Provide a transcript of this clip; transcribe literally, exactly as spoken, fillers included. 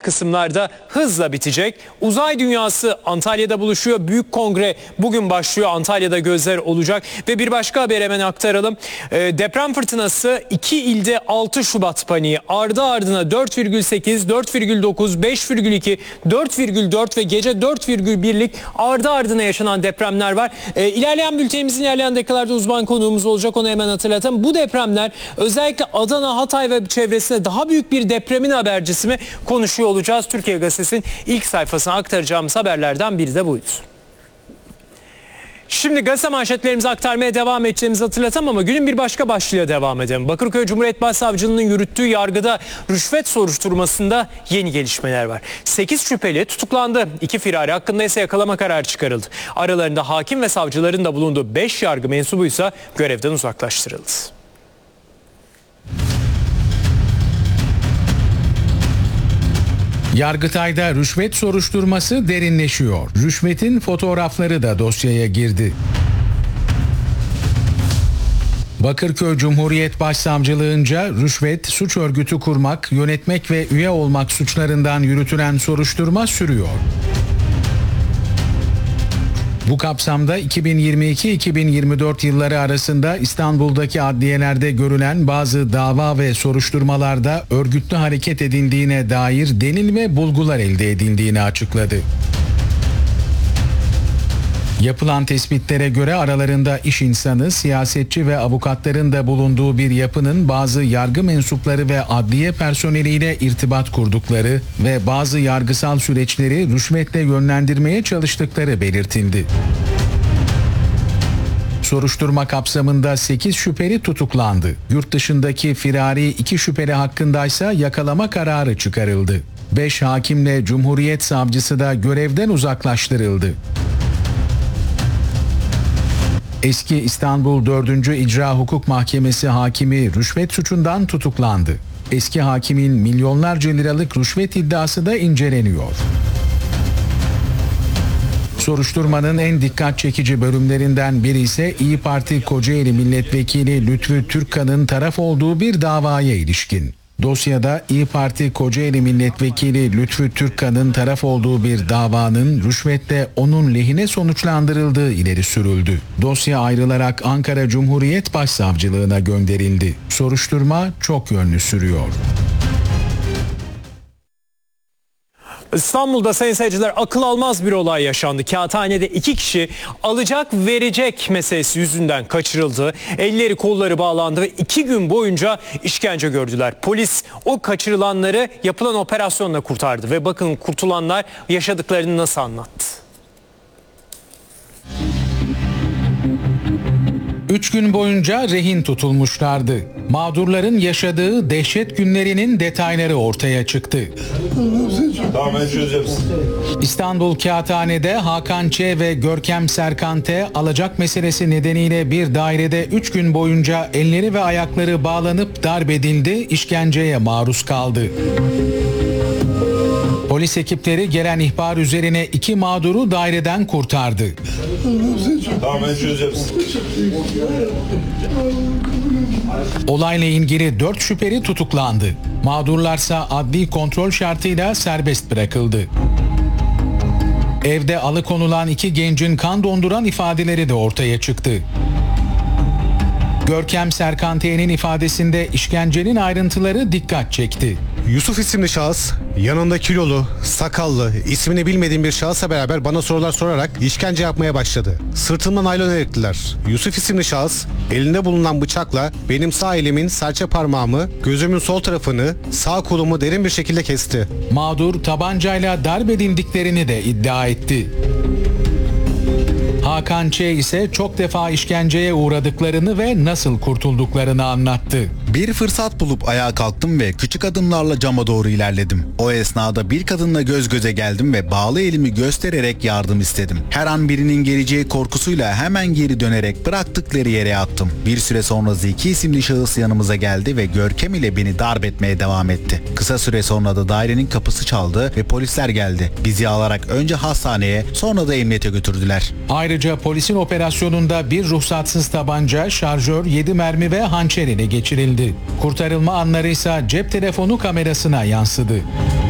kısımlarda hızla bitecek. Uzay dünyası Antalya'da buluşuyor. Büyük kongre bugün başlıyor. Antalya'da gözler olacak. Ve bir başka haber hemen aktaralım. E, deprem fırtınası iki ilde altı Şubat paniği. Ardı ardına dört virgül sekiz, dört virgül dokuz, beş virgül iki, dört virgül dört ve gece dört virgül birlik ardı ardına yaşanan depremler var. E, ilerleyen bültenimizin ilerleyen dakikalarda uzman konuğumuz olacak. Onu hemen hatırlatalım. Bu depremler özellikle Adana, Hatay ve çevresinde daha büyük bir depremin habercisi mi konuşuyor olacağız. Türkiye Gazetesi'nin ilk sayfasına aktaracağımız haberlerden biri de buydu. Şimdi gazete manşetlerimizi aktarmaya devam edeceğimizi hatırlatalım ama günün bir başka başlığıyla devam edelim. Bakırköy Cumhuriyet Başsavcılığı'nın yürüttüğü yargıda rüşvet soruşturmasında yeni gelişmeler var. sekiz şüpheli tutuklandı. iki firari hakkında ise yakalama kararı çıkarıldı. Aralarında hakim ve savcıların da bulunduğu beş yargı mensubuysa görevden uzaklaştırıldı. Yargıtay'da rüşvet soruşturması derinleşiyor. Rüşvetin fotoğrafları da dosyaya girdi. Bakırköy Cumhuriyet Başsavcılığınca rüşvet, suç örgütü kurmak, yönetmek ve üye olmak suçlarından yürütülen soruşturma sürüyor. Bu kapsamda iki bin yirmi iki iki bin yirmi dört yılları arasında İstanbul'daki adliyelerde görülen bazı dava ve soruşturmalarda örgütlü hareket edildiğine dair delil ve bulgular elde edildiğini açıkladı. Yapılan tespitlere göre aralarında iş insanı, siyasetçi ve avukatların da bulunduğu bir yapının bazı yargı mensupları ve adliye personeliyle irtibat kurdukları ve bazı yargısal süreçleri rüşvetle yönlendirmeye çalıştıkları belirtildi. Soruşturma kapsamında sekiz şüpheli tutuklandı. Yurt dışındaki firari iki şüpheli hakkındaysa yakalama kararı çıkarıldı. beş hakimle Cumhuriyet Savcısı da görevden uzaklaştırıldı. Eski İstanbul dördüncü İcra Hukuk Mahkemesi hakimi rüşvet suçundan tutuklandı. Eski hakimin milyonlarca liralık rüşvet iddiası da inceleniyor. Soruşturmanın en dikkat çekici bölümlerinden biri ise İYİ Parti Kocaeli Milletvekili Lütfü Türkkan'ın taraf olduğu bir davaya ilişkin. Dosyada İYİ Parti Kocaeli Milletvekili Lütfü Türkkan'ın taraf olduğu bir davanın rüşvetle onun lehine sonuçlandırıldığı ileri sürüldü. Dosya ayrılarak Ankara Cumhuriyet Başsavcılığına gönderildi. Soruşturma çok yönlü sürüyor. İstanbul'da sayın seyirciler akıl almaz bir olay yaşandı. Kağıthane'de iki kişi alacak verecek meselesi yüzünden kaçırıldı. Elleri kolları bağlandı ve iki gün boyunca işkence gördüler. Polis o kaçırılanları yapılan operasyonla kurtardı ve bakın kurtulanlar yaşadıklarını nasıl anlattı. Üç gün boyunca rehin tutulmuşlardı. Mağdurların yaşadığı dehşet günlerinin detayları ortaya çıktı. Tamam, ben çözeceğim. İstanbul Kağıthane'de Hakan Ç. ve Görkem Serkan T. alacak meselesi nedeniyle bir dairede üç gün boyunca elleri ve ayakları bağlanıp darp edildi, işkenceye maruz kaldı. Polis ekipleri gelen ihbar üzerine iki mağduru daireden kurtardı. Tamam, ben çözeceğim. Olayla ilgili dört şüpheli tutuklandı. Mağdurlarsa adli kontrol şartıyla serbest bırakıldı. Evde alıkonulan iki gencin kan donduran ifadeleri de ortaya çıktı. Görkem Serkan T'nin ifadesinde işkencenin ayrıntıları dikkat çekti. Yusuf isimli şahıs yanında kilolu, sakallı, ismini bilmediğim bir şahısla beraber bana sorular sorarak işkence yapmaya başladı. Sırtımdan naylon erittiler. Yusuf isimli şahıs elinde bulunan bıçakla benim sağ elimin serçe parmağımı, gözümün sol tarafını, sağ kolumu derin bir şekilde kesti. Mağdur tabancayla darp edildiklerini de iddia etti. Hakan Ç. ise çok defa işkenceye uğradıklarını ve nasıl kurtulduklarını anlattı. Bir fırsat bulup ayağa kalktım ve küçük adımlarla cama doğru ilerledim. O esnada bir kadınla göz göze geldim ve bağlı elimi göstererek yardım istedim. Her an birinin geleceği korkusuyla hemen geri dönerek bıraktıkları yere attım. Bir süre sonra Zeki isimli şahıs yanımıza geldi ve Görkem ile beni darp etmeye devam etti. Kısa süre sonra da dairenin kapısı çaldı ve polisler geldi. Bizi alarak önce hastaneye, sonra da emniyete götürdüler. Ayrıca polisin operasyonunda bir ruhsatsız tabanca, şarjör, yedi mermi ve hançer ele geçirildi. Kurtarılma anları ise cep telefonu kamerasına yansıdı.